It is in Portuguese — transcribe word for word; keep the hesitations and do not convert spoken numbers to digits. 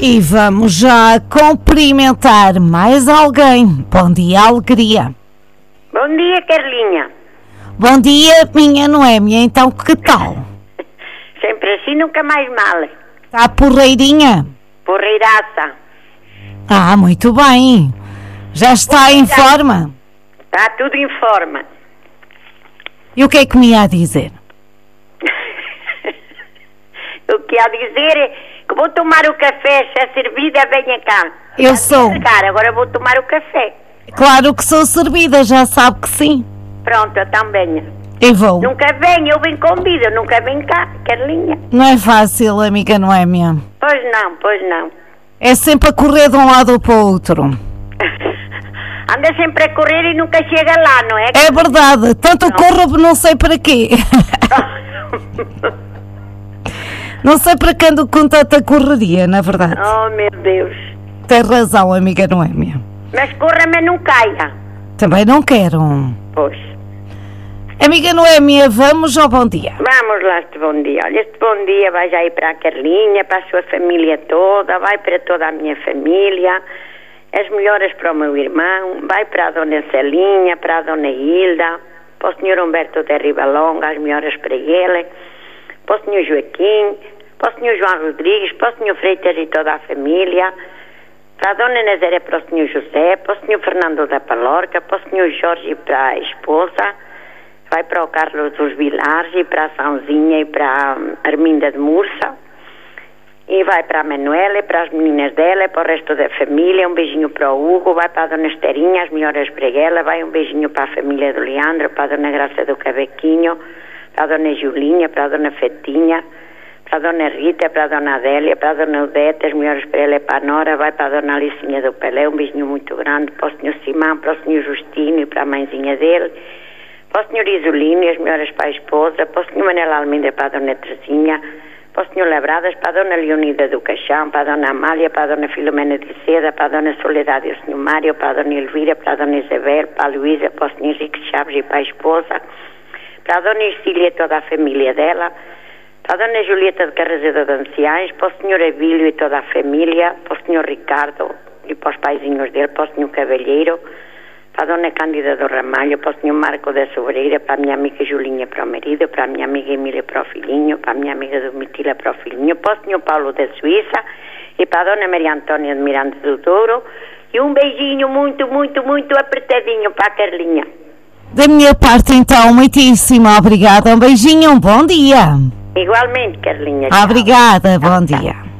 E vamos já cumprimentar mais alguém. Bom dia, Alegria. Bom dia, Carlinha. Bom dia, minha Noémia. Então, que tal? Sempre assim, nunca mais mal. Está porreirinha? Porreiraça. Ah, muito bem. Já está em forma? Está tudo em forma. E o que é que me ia dizer? O que ia dizer é que vou tomar o café, se é servida, venha cá. Eu Já sou. tinha cara, agora vou tomar o café. Claro que sou servida, já sabe que sim. Pronto, então venha. E vou. Nunca venho, eu venho com vida, nunca venho cá, Carlinha. Não é fácil, amiga Noémia. Pois não, pois não. É sempre a correr de um lado para o outro. Anda sempre a correr e nunca chega lá, não é? É verdade, tanto Não. corro não sei para quê. Não sei para que ando com tanta correria, na verdade. Oh, meu Deus. Tem razão, amiga Noémia. Mas corra, mas não caia. Também não quero. Pois. Amiga Noémia, vamos ao bom dia. Vamos lá, este bom dia. Olha, este bom dia vai já ir para a Carlinha, para a sua família toda, vai para toda a minha família, as melhoras para o meu irmão, vai para a dona Celinha, para a dona Hilda, para o senhor Humberto de Ribalonga, as melhoras para ele, para o senhor Joaquim, para o senhor João Rodrigues, para o senhor Freitas e toda a família, para a dona Nazaré, para o senhor José, para o senhor Fernando da Palorca, para o senhor Jorge e para a esposa, vai para o Carlos dos Vilares e para a Sãozinha e para a Arminda de Mursa, e vai para a Manuela e para as meninas dela e para o resto da família. Um beijinho para o Hugo, vai para a dona Esterinha, as melhoras para ela, vai um beijinho para a família do Leandro, para a dona Graça do Cabequinho, para a dona Julinha, para a dona Fetinha, para a dona Rita, para a dona Adélia, para a dona Odete, as melhores para ela e para a Nora, vai para a dona Alicinha do Pelé, um beijinho muito grande para o senhor Simão, para o senhor Justino e para a mãezinha dele, para o senhor Isolino e as melhores para a esposa, para o senhor Manela Almeida, para a dona Teresinha, para o senhor Labradas, para a dona Leonida do Caixão, para a dona Amália, para a dona Filomena de Seda, para a dona Soledade e o senhor Mário, para a dona Elvira, para a dona Isabel, para a Luísa, para o senhor Henrique Chaves e para a esposa, para a dona Ercília e toda a família dela, para a dona Julieta de Carraseda de Anciães, para o senhor Abílio e toda a família, para o senhor Ricardo e para os paizinhos dele, para o senhor Cavalheiro, para a dona Cândida do Ramalho, para o senhor Marco da Sobreira, para a minha amiga Julinha para o marido, para a minha amiga Emília para o filhinho, para a minha amiga Domitila para o filhinho, para o senhor Paulo da Suíça e para a dona Maria Antônia de Miranda do Douro, e um beijinho muito, muito, muito apertadinho para a Carlinha. Da minha parte, então, muitíssimo obrigada. Um beijinho, um bom dia. Igualmente, Carlinha. Tchau. Obrigada, bom Tchau, tchau. dia.